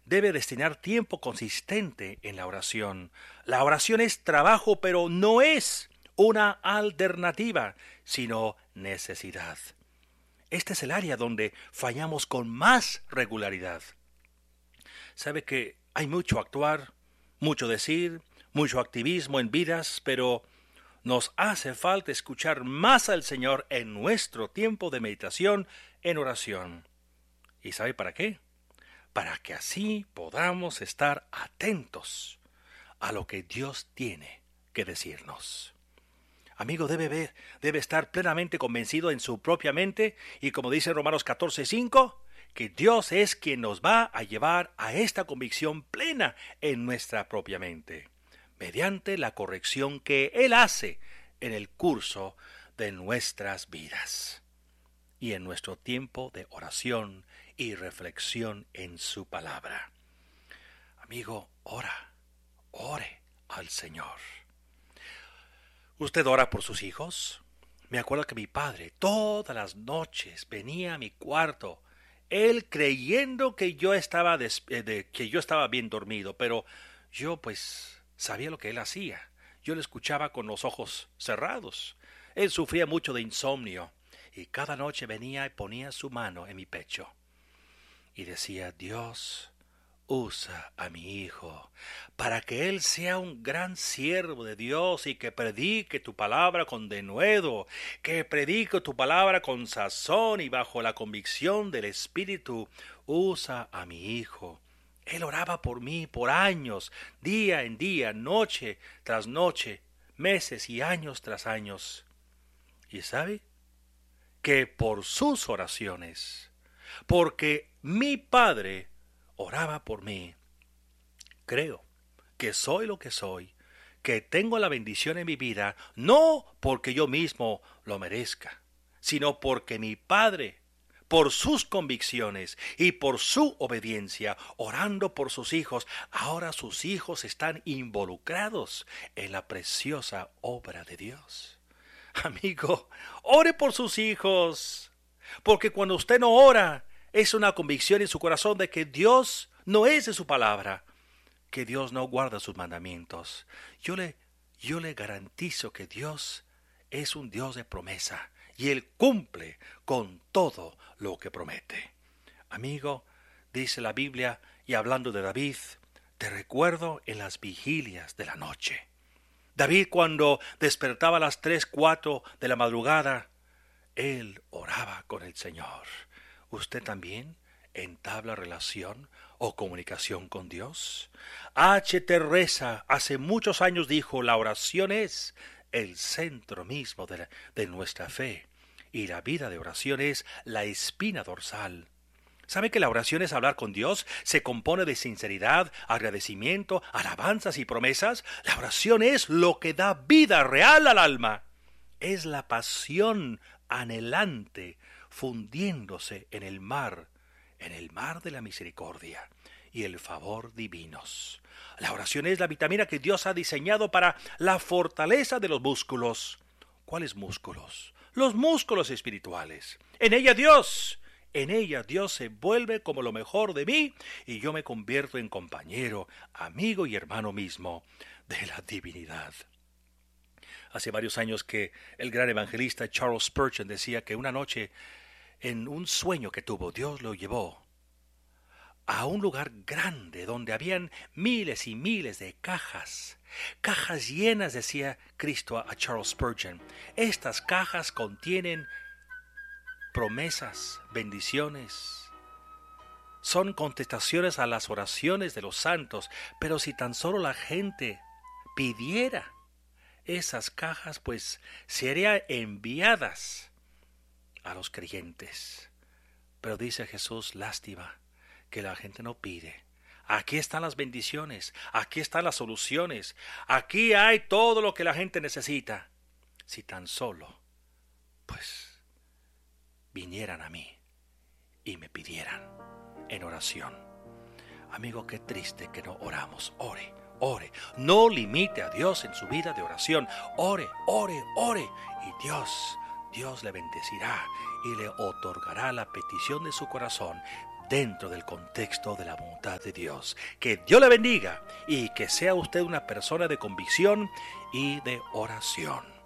debe destinar tiempo consistente en la oración. La oración es trabajo, pero no es una alternativa, sino necesidad. Este es el área donde fallamos con más regularidad. Sabe que hay mucho actuar, mucho decir, mucho activismo en vidas, pero nos hace falta escuchar más al Señor en nuestro tiempo de meditación en oración. ¿Y sabe para qué? Para que así podamos estar atentos a lo que Dios tiene que decirnos. Amigo, debe estar plenamente convencido en su propia mente y, como dice Romanos 14:5, que Dios es quien nos va a llevar a esta convicción plena en nuestra propia mente, mediante la corrección que Él hace en el curso de nuestras vidas y en nuestro tiempo de oración y reflexión en su palabra. Amigo, ore al Señor. ¿Usted ora por sus hijos? Me acuerdo que mi padre todas las noches venía a mi cuarto, él creyendo que yo estaba bien dormido, pero yo pues sabía lo que él hacía. Yo le escuchaba con los ojos cerrados. Él sufría mucho de insomnio y cada noche venía y ponía su mano en mi pecho y decía: Dios, usa a mi hijo para que él sea un gran siervo de Dios y que predique tu palabra con denuedo, que predique tu palabra con sazón y bajo la convicción del Espíritu. Usa a mi hijo. Él oraba por mí por años, día en día, noche tras noche, meses y años tras años. ¿Y sabe? Que por sus oraciones, porque mi padre oraba por mí, creo que soy lo que soy, que tengo la bendición en mi vida, no porque yo mismo lo merezca, sino porque mi Padre, por sus convicciones y por su obediencia, orando por sus hijos, ahora sus hijos están involucrados en la preciosa obra de Dios. Amigo, ore por sus hijos, porque cuando usted no ora, es una convicción en su corazón de que Dios no es de su palabra, que Dios no guarda sus mandamientos. Yo le garantizo que Dios es un Dios de promesa y Él cumple con todo lo que promete. Amigo, dice la Biblia, y hablando de David, te recuerdo en las vigilias de la noche. David, cuando despertaba a las 3, 4 de la madrugada, él oraba con el Señor. ¿Usted también entabla relación o comunicación con Dios? H. Teresa hace muchos años dijo: la oración es el centro mismo de nuestra fe, y la vida de oración es la espina dorsal. ¿Sabe que la oración es hablar con Dios? Se compone de sinceridad, agradecimiento, alabanzas y promesas. La oración es lo que da vida real al alma. Es la pasión anhelante fundiéndose en el mar de la misericordia y el favor divinos. La oración es la vitamina que Dios ha diseñado para la fortaleza de los músculos. ¿Cuáles músculos? Los músculos espirituales. En ella Dios se vuelve como lo mejor de mí y yo me convierto en compañero, amigo y hermano mismo de la divinidad. Hace varios años que el gran evangelista Charles Spurgeon decía que una noche, en un sueño que tuvo, Dios lo llevó a un lugar grande donde habían miles y miles de cajas llenas, decía Cristo a Charles Spurgeon. Estas cajas contienen promesas, bendiciones, son contestaciones a las oraciones de los santos, pero si tan solo la gente pidiera esas cajas, pues serían enviadas a los creyentes. Pero dice Jesús: lástima que la gente no pide. Aquí están las bendiciones, aquí están las soluciones, aquí hay todo lo que la gente necesita. Si tan solo, pues, vinieran a mí y me pidieran en oración. Amigo, qué triste que no oramos. Ore. No limite a Dios en su vida de oración. Ore. Y Dios le bendecirá y le otorgará la petición de su corazón. dentro del contexto de la voluntad de Dios. Que Dios le bendiga y que sea usted una persona de convicción y de oración.